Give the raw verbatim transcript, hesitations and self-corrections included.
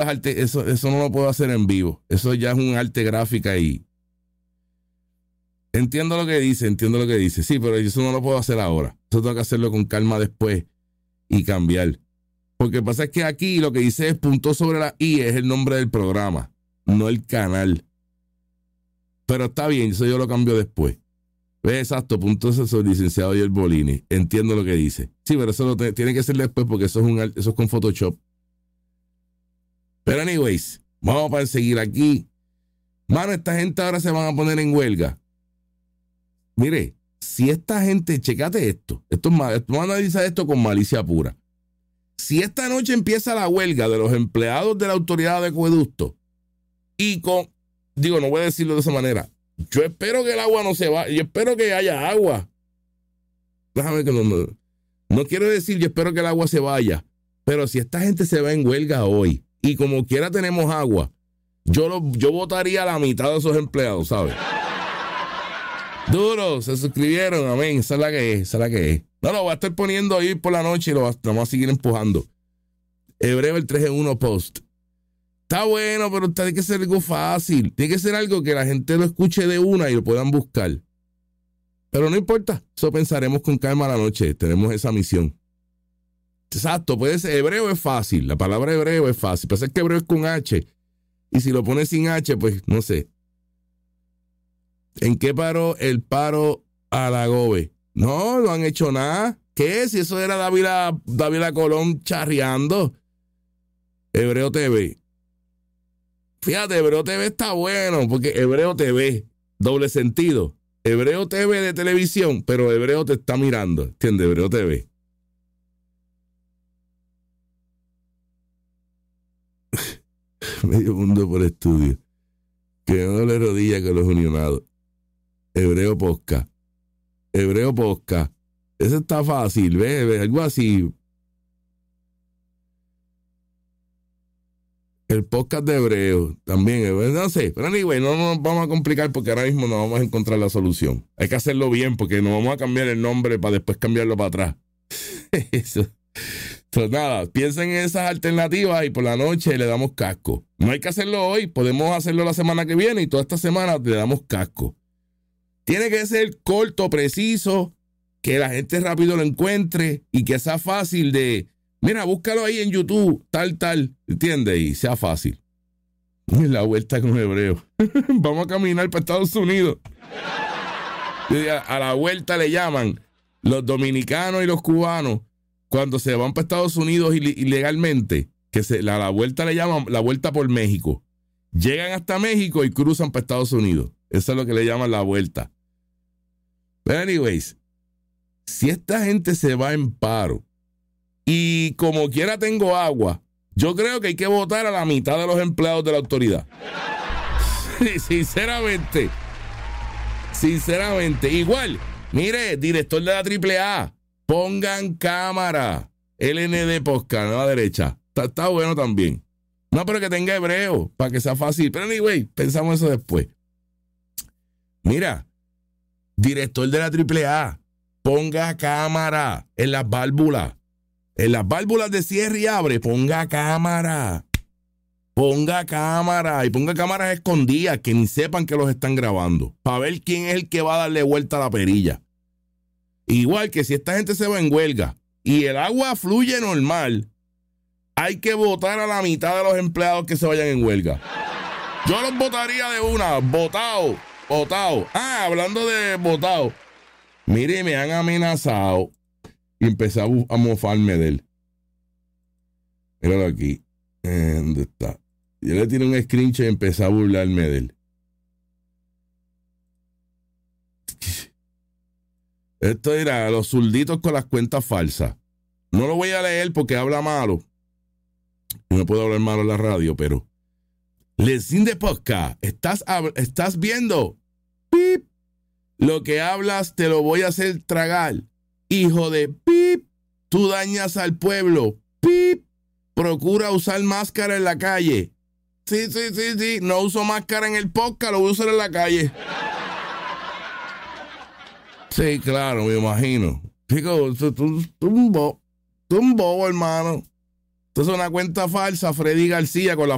arte, eso, eso no lo puedo hacer en vivo. Eso ya es un arte gráfica y entiendo lo que dice, entiendo lo que dice. Sí, pero eso no lo puedo hacer ahora. Eso tengo que hacerlo con calma después y cambiar. Porque lo que pasa es que aquí lo que dice es punto sobre la I, es el nombre del programa, no el canal. Pero está bien, eso yo lo cambio después. Exacto, punto sobre el licenciado Yerbolini. Entiendo lo que dice. Sí, pero eso lo te, tiene que ser después porque eso es, un, eso es con Photoshop. Pero anyways, vamos para seguir aquí. Mano, esta gente ahora se van a poner en huelga. Mire, si esta gente, checate esto, esto es mal, vamos a analizar esto con malicia pura. Si esta noche empieza la huelga de los empleados de la autoridad de acueducto y con, digo, no voy a decirlo de esa manera, yo espero que el agua no se vaya, yo espero que haya agua. Déjame que no, no, no quiero decir yo espero que el agua se vaya, pero si esta gente se va en huelga hoy y como quiera tenemos agua, yo, lo, yo votaría a la mitad de esos empleados, ¿sabes? Duro, se suscribieron, amén, esa es la que es, esa es la que es. No, lo voy a estar poniendo ahí por la noche y lo vamos a seguir empujando. Hebreo el tres en uno post. Está bueno, pero tiene que ser algo fácil. Tiene que ser algo que la gente lo escuche de una y lo puedan buscar. Pero no importa, eso pensaremos con calma a la noche. Tenemos esa misión. Exacto, puede ser, hebreo es fácil. La palabra hebreo es fácil. Pasa es que hebreo es con H. Y si lo pones sin H, pues no sé. ¿En qué paró el paro a la Gobe? No, no han hecho nada. ¿Qué? Si eso era Dávila, Dávila Colón charreando. Hebreo T V. Fíjate, Hebreo T V está bueno, porque Hebreo T V, doble sentido. Hebreo T V de televisión, pero Hebreo te está mirando. ¿Entiendes? Hebreo T V. Medio mundo por estudio. Que no le rodilla con los unionados. Hebreo Posca. Hebreo Posca. Eso está fácil, ¿ves? Algo así. El podcast de Hebreo también. No sé, pero anyway, no nos vamos a complicar porque ahora mismo no vamos a encontrar la solución. Hay que hacerlo bien porque no vamos a cambiar el nombre para después cambiarlo para atrás. Eso. Entonces nada, piensen en esas alternativas y por la noche le damos casco. No hay que hacerlo hoy, podemos hacerlo la semana que viene y toda esta semana le damos casco. Tiene que ser corto, preciso, que la gente rápido lo encuentre y que sea fácil de, mira, búscalo ahí en YouTube, tal, tal, ¿entiendes? Y sea fácil. La vuelta con Hebreo. Vamos a caminar para Estados Unidos. A la vuelta le llaman los dominicanos y los cubanos cuando se van para Estados Unidos ilegalmente, que se, la, la vuelta le llaman la vuelta por México. Llegan hasta México y cruzan para Estados Unidos. Eso es lo que le llaman la vuelta. Pero anyways, si esta gente se va en paro y como quiera tengo agua, yo creo que hay que votar a la mitad de los empleados de la autoridad. Sinceramente. Sinceramente. Igual, mire, director de la triple A, pongan cámara. L N D Podcast, a la derecha. Está, está bueno también. No, pero que tenga hebreo, para que sea fácil. Pero anyway, pensamos eso después. Mira, director de la triple A, ponga cámara en las válvulas. En las válvulas de cierre y abre, ponga cámara. Ponga cámara. Y ponga cámaras escondidas que ni sepan que los están grabando. Para ver quién es el que va a darle vuelta a la perilla. Igual que si esta gente se va en huelga y el agua fluye normal, hay que votar a la mitad de los empleados que se vayan en huelga. Yo los votaría de una. Votado. Votado. Ah, hablando de votado. Mire, me han amenazado. Y empecé a, a mofarme de él. Míralo aquí. Eh, ¿Dónde está? Yo le tiré un screenshot y empecé a burlarme de él. Esto era los zurditos con las cuentas falsas. No lo voy a leer porque habla malo. No puedo hablar malo en la radio, pero... Lezín de podcast. ¿Estás, estás viendo? ¡Pip! Lo que hablas te lo voy a hacer tragar. Hijo de pip, tú dañas al pueblo. Pip, procura usar máscara en la calle. Sí, sí, sí, sí. No uso máscara en el podcast, lo voy a usar en la calle. Sí, claro, me imagino. Chico, tú, tú, tú un bobo, tú un bobo, hermano. Esto es una cuenta falsa, Freddy García, con la